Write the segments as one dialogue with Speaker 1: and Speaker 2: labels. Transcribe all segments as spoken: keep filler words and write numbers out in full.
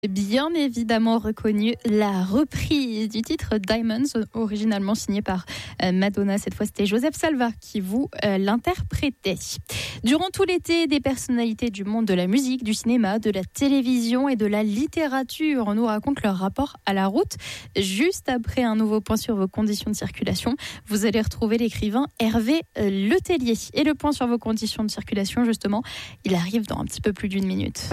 Speaker 1: Bien évidemment reconnu la reprise du titre Diamonds, originalement signé par Madonna. Cette fois, c'était Joseph Salva qui vous euh, l'interprétait. Durant tout l'été, des personnalités du monde de la musique, du cinéma, de la télévision et de la littérature nous racontent leur rapport à la route. Juste après un nouveau point sur vos conditions de circulation, vous allez retrouver l'écrivain Hervé Letellier. Et le point sur vos conditions de circulation, justement, il arrive dans un petit peu plus d'une minute.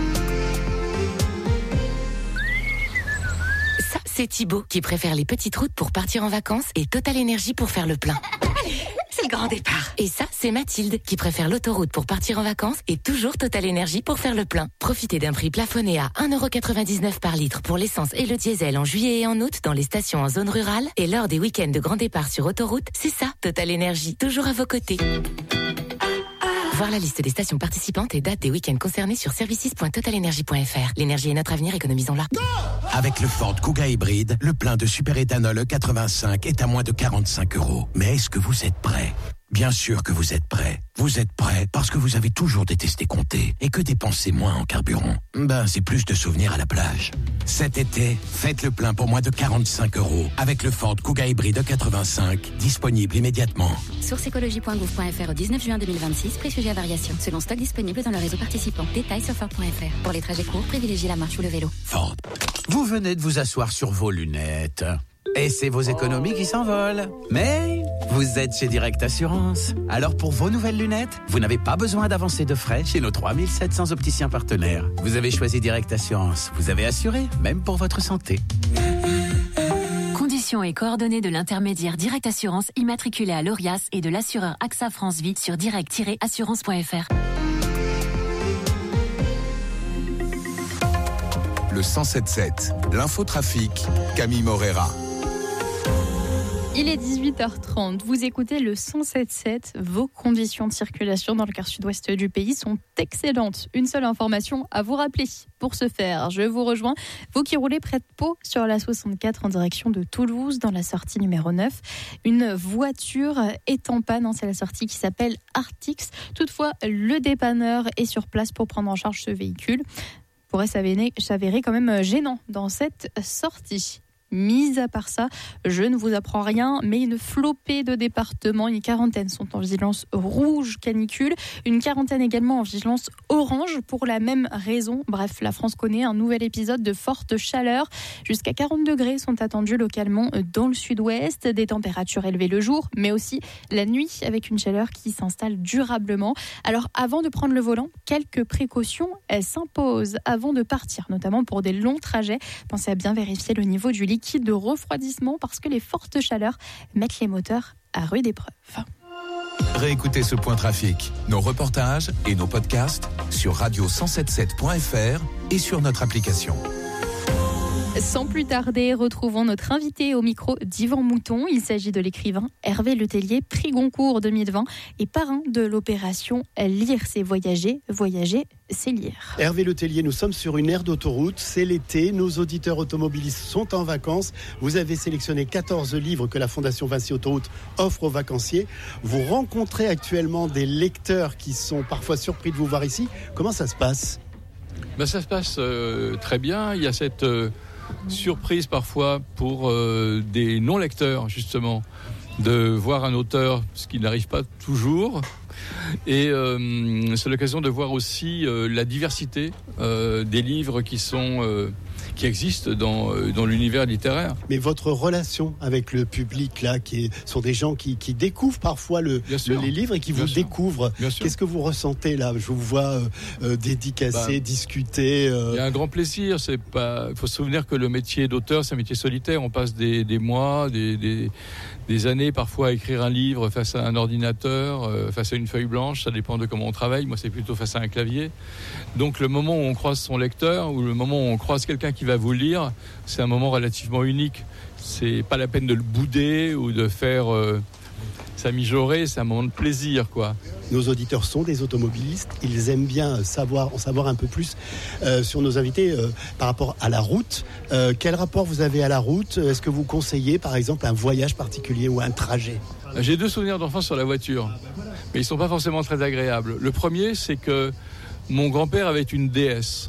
Speaker 2: C'est Thibaut qui préfère les petites routes pour partir en vacances et Total Énergie pour faire le plein.
Speaker 3: C'est le grand départ.
Speaker 2: Et ça, c'est Mathilde qui préfère l'autoroute pour partir en vacances et toujours Total Énergie pour faire le plein. Profitez d'un prix plafonné à un euro quatre-vingt-dix-neuf par litre pour l'essence et le diesel en juillet et en août dans les stations en zone rurale. Et lors des week-ends de grand départ sur autoroute, c'est ça, Total Énergie, toujours à vos côtés. Voir la liste des stations participantes et dates des week-ends concernés sur services point total énergie point f r. L'énergie est notre avenir, économisons-la.
Speaker 4: Avec le Ford Kuga hybride, le plein de superéthanol E quatre-vingt-cinq est à moins de quarante-cinq euros. Mais est-ce que vous êtes prêts ? Bien sûr que vous êtes prêts. Vous êtes prêts parce que vous avez toujours détesté compter et que dépenser moins en carburant, ben c'est plus de souvenirs à la plage. Cet été, faites le plein pour moins de quarante-cinq euros avec le Ford Kuga hybride E quatre-vingt-cinq, disponible immédiatement.
Speaker 5: Source écologie point gouv point f r au dix-neuf juin deux mille vingt-six, prix sujet à variation, selon stock disponible dans le réseau participant. Détails sur ford point f r. Pour les trajets courts, privilégiez la marche ou le vélo.
Speaker 4: Ford.
Speaker 6: Vous venez de vous asseoir sur vos lunettes. Et c'est vos économies qui s'envolent. Mais vous êtes chez Direct Assurance. Alors pour vos nouvelles lunettes, vous n'avez pas besoin d'avancer de frais chez nos trois mille sept cents opticiens partenaires. Vous avez choisi Direct Assurance. Vous avez assuré, même pour votre santé.
Speaker 7: Conditions et coordonnées de l'intermédiaire Direct Assurance immatriculé à l'Orias et de l'assureur AXA France Vie sur direct tiret assurance point f r.
Speaker 8: Le cent sept sept, l'infotrafic, Camille Morera.
Speaker 1: Il est dix-huit heures trente, vous écoutez le cent sept sept, vos conditions de circulation dans le quart sud-ouest du pays sont excellentes. Une seule information à vous rappeler. Pour ce faire, je vous rejoins, vous qui roulez près de Pau sur la soixante-quatre en direction de Toulouse dans la sortie numéro neuf. Une voiture est en panne, c'est la sortie qui s'appelle Artix. Toutefois, le dépanneur est sur place pour prendre en charge ce véhicule. Pourrait s'avérer, s'avérer quand même gênant dans cette sortie. Mis à part ça, je ne vous apprends rien, mais une flopée de départements, une quarantaine sont en vigilance rouge canicule, une quarantaine également en vigilance orange pour la même raison. Bref, la France connaît un nouvel épisode de forte chaleur. Jusqu'à quarante degrés sont attendus localement dans le sud-ouest, des températures élevées le jour, mais aussi la nuit avec une chaleur qui s'installe durablement. Alors avant de prendre le volant, quelques précautions elles s'imposent avant de partir, notamment pour des longs trajets. Pensez à bien vérifier le niveau du liquide de refroidissement parce que les fortes chaleurs mettent les moteurs à rude épreuve.
Speaker 8: Réécoutez ce point trafic, nos reportages et nos podcasts sur radio cent soixante-dix-sept point f r et sur notre application.
Speaker 1: Sans plus tarder, retrouvons notre invité au micro d'Yvan Mouton. Il s'agit de l'écrivain Hervé Letellier, prix Goncourt deux mille vingt et parrain de l'opération Lire c'est voyager, voyager c'est lire.
Speaker 9: Hervé Letellier, nous sommes sur une aire d'autoroute, c'est l'été, nos auditeurs automobilistes sont en vacances. Vous avez sélectionné quatorze livres que la Fondation Vinci Autoroute offre aux vacanciers. Vous rencontrez actuellement des lecteurs qui sont parfois surpris de vous voir ici. Comment ça se passe ?
Speaker 10: Ben, ça se passe euh, très bien. Il y a cette... Euh... surprise parfois pour euh, des non-lecteurs justement de voir un auteur, ce qui n'arrive pas toujours, et euh, c'est l'occasion de voir aussi euh, la diversité euh, des livres qui sont euh, qui existent dans euh, dans l'univers littéraire.
Speaker 9: Mais votre relation avec le public là, qui est, sont des gens qui, qui découvrent parfois le, le les livres et qui Bien vous sûr. découvrent. Bien Qu'est-ce que vous ressentez là ? Je vous vois euh, euh, dédicacer, bah, discuter. Euh...
Speaker 10: Il y a un grand plaisir. C'est pas. Il faut se souvenir que le métier d'auteur, c'est un métier solitaire. On passe des, des mois, des, des des années parfois à écrire un livre face à un ordinateur, euh, face à une feuille blanche. Ça dépend de comment on travaille. Moi, c'est plutôt face à un clavier. Donc, le moment où on croise son lecteur ou le moment où on croise quelqu'un qui va vous lire, c'est un moment relativement unique. C'est pas la peine de le bouder ou de faire euh, s'amijorer. C'est un moment de plaisir, quoi.
Speaker 9: Nos auditeurs sont des automobilistes. Ils aiment bien savoir, en savoir un peu plus euh, sur nos invités euh, par rapport à la route. Euh, quel rapport vous avez à la route ? Est-ce que vous conseillez, par exemple, un voyage particulier ou un trajet ?
Speaker 10: J'ai deux souvenirs d'enfance sur la voiture, mais ils ne sont pas forcément très agréables. Le premier, c'est que mon grand-père avait une D S.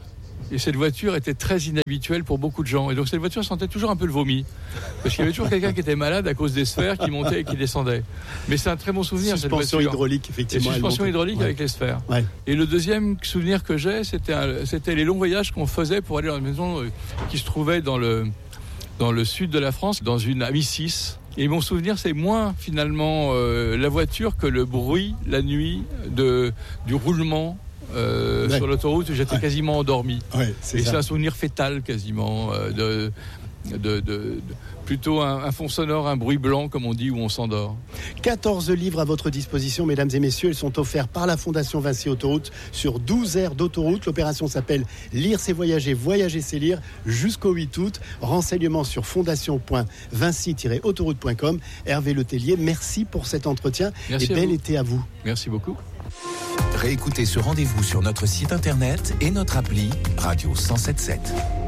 Speaker 10: Et cette voiture était très inhabituelle pour beaucoup de gens. Et donc cette voiture sentait toujours un peu le vomi. Parce qu'il y avait toujours quelqu'un qui était malade à cause des sphères qui montaient et qui descendaient. Mais c'est un très bon souvenir, cette voiture.
Speaker 9: Suspension hydraulique, effectivement.
Speaker 10: Et suspension hydraulique ouais. avec les sphères. Ouais. Et le deuxième souvenir que j'ai, c'était, un, c'était les longs voyages qu'on faisait pour aller dans une maison qui se trouvait dans le, dans le sud de la France, dans une Amicis. Et mon souvenir, c'est moins finalement euh, la voiture que le bruit la nuit de, du roulement Euh, ouais. sur l'autoroute, j'étais ouais. quasiment endormi. Ouais, c'est et ça. C'est un souvenir fétal quasiment, euh, de, de, de, de, plutôt un, un fond sonore, un bruit blanc comme on dit, où on s'endort.
Speaker 9: quatorze livres à votre disposition, mesdames et messieurs. Ils sont offerts par la Fondation Vinci Autoroute sur douze aires d'autoroute. L'opération s'appelle Lire c'est voyager, voyager c'est lire, jusqu'au huit août. Renseignements sur fondation point vinci tiret autoroute point com. Hervé Letellier, merci pour cet entretien merci et bel vous. été à vous.
Speaker 10: Merci beaucoup.
Speaker 8: Réécoutez ce rendez-vous sur notre site internet et notre appli Radio cent sept sept.